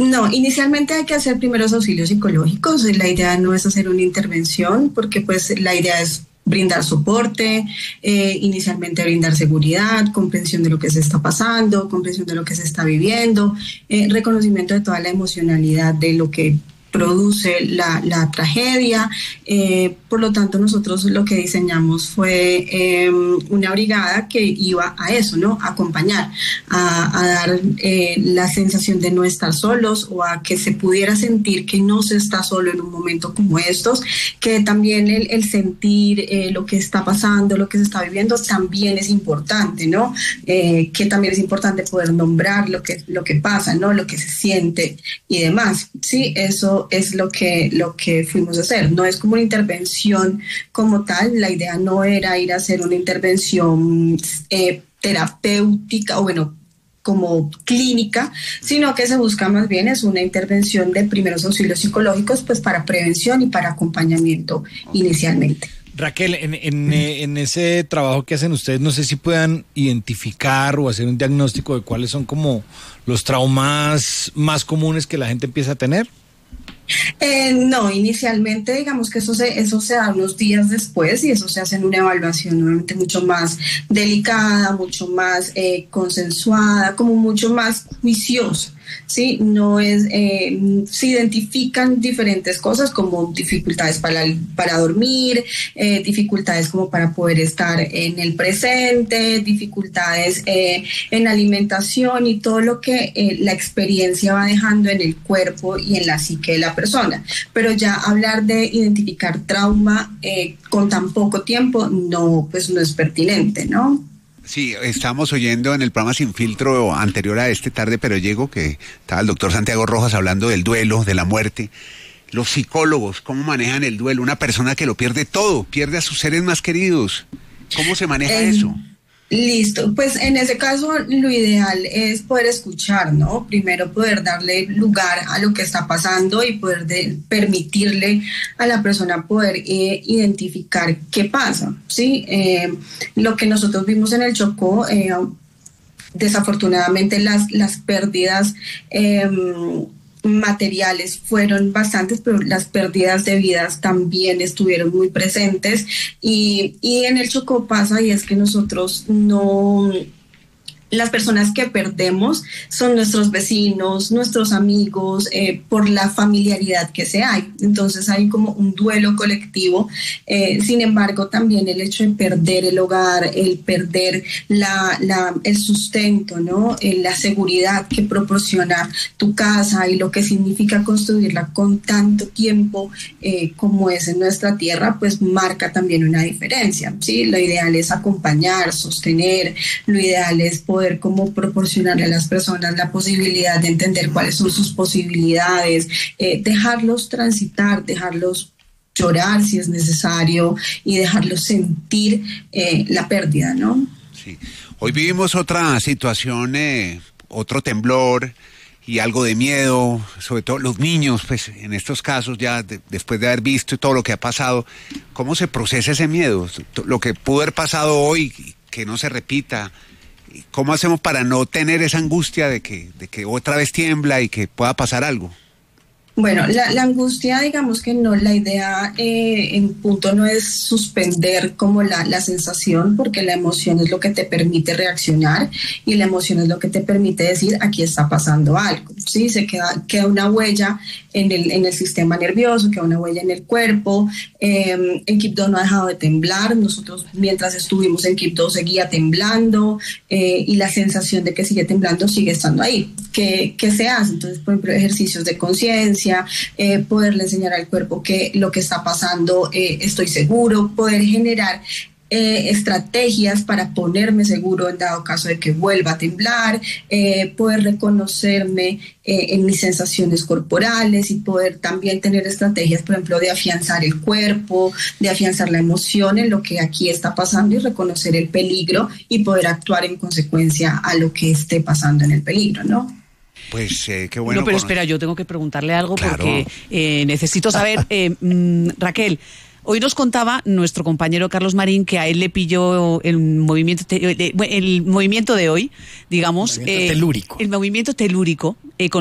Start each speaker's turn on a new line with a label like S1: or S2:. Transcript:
S1: No, inicialmente hay que hacer primeros auxilios psicológicos. La idea no es hacer una intervención porque pues la idea es brindar soporte, inicialmente brindar seguridad, comprensión de lo que se está pasando, comprensión de lo que se está viviendo, reconocimiento de toda la emocionalidad de lo que produce la tragedia. Por lo tanto, nosotros lo que diseñamos fue una brigada que iba a eso, ¿no? A acompañar, a dar la sensación de no estar solos o a que se pudiera sentir que no se está solo en un momento como estos, que también el sentir lo que está pasando, lo que se está viviendo también es importante, ¿no? Que también es importante poder nombrar lo que pasa, ¿no? Lo que se siente y demás, ¿sí? Eso es lo que fuimos a hacer. No es como una intervención como tal. La idea no era ir a hacer una intervención terapéutica o bueno, como clínica, sino que se busca más bien es una intervención de primeros auxilios psicológicos pues para prevención y para acompañamiento inicialmente.
S2: Raquel, en ese trabajo que hacen ustedes, no sé si puedan identificar o hacer un diagnóstico de cuáles son como los traumas más comunes que la gente empieza a tener.
S1: No, inicialmente digamos que eso se da unos días después y eso se hace en una evaluación nuevamente mucho más delicada, mucho más consensuada, como mucho más juiciosa. Sí, no es, se identifican diferentes cosas como dificultades para dormir, dificultades como para poder estar en el presente, dificultades en alimentación y todo lo que la experiencia va dejando en el cuerpo y en la psique de la persona. Pero ya hablar de identificar trauma con tan poco tiempo, no, pues no es pertinente, ¿no?
S3: Sí, estamos oyendo en el programa Sin Filtro anterior a este Tarde Pero Llego, que estaba el doctor Santiago Rojas hablando del duelo, de la muerte. Los psicólogos, ¿cómo manejan el duelo? Una persona que lo pierde todo, pierde a sus seres más queridos. ¿Cómo se maneja eso?
S1: Listo, pues en ese caso lo ideal es poder escuchar, ¿no? Primero poder darle lugar a lo que está pasando y poder permitirle a la persona poder identificar qué pasa, ¿sí? Lo que nosotros vimos en el Chocó, desafortunadamente las pérdidas materiales fueron bastantes, pero las pérdidas de vidas también estuvieron muy presentes y en el Chocó pasa y es que nosotros no... Las personas que perdemos son nuestros vecinos, nuestros amigos, por la familiaridad que se hay. Entonces hay como un duelo colectivo. Sin embargo, también el hecho de perder el hogar, el perder el sustento, ¿no? La seguridad que proporciona tu casa y lo que significa construirla con tanto tiempo como es en nuestra tierra, pues marca también una diferencia, ¿sí? Lo ideal es acompañar, sostener, lo ideal es poder como proporcionarle a las personas la posibilidad de entender cuáles son sus posibilidades, dejarlos transitar, dejarlos llorar si es necesario y dejarlos sentir la pérdida, ¿no?
S3: Sí. Hoy vivimos otra situación, otro temblor y algo de miedo, sobre todo los niños, pues en estos casos ya después de haber visto todo lo que ha pasado, ¿cómo se procesa ese miedo? Lo que pudo haber pasado hoy, que no se repita. ¿Cómo hacemos para no tener esa angustia de que otra vez tiembla y que pueda pasar algo?
S1: Bueno, la angustia, digamos que no, la idea en punto no es suspender como la sensación, porque la emoción es lo que te permite reaccionar y la emoción es lo que te permite decir aquí está pasando algo, ¿sí? Se queda una huella en el sistema nervioso, queda una huella en el cuerpo. En Quibdó no ha dejado de temblar, nosotros mientras estuvimos en Quibdó seguía temblando y la sensación de que sigue temblando sigue estando ahí. ¿Qué se hace? Entonces, por ejemplo, ejercicios de conciencia, poderle enseñar al cuerpo que lo que está pasando estoy seguro, poder generar estrategias para ponerme seguro en dado caso de que vuelva a temblar, poder reconocerme en mis sensaciones corporales y poder también tener estrategias, por ejemplo, de afianzar el cuerpo, de afianzar la emoción en lo que aquí está pasando y reconocer el peligro y poder actuar en consecuencia a lo que esté pasando en el peligro, ¿no?
S3: Pues qué bueno.
S4: No, pero espera, yo tengo que preguntarle algo. Claro. Porque necesito saber, Raquel, hoy nos contaba nuestro compañero Carlos Marín que a él le pilló el movimiento de hoy, digamos.
S2: Telúrico.
S4: El movimiento telúrico.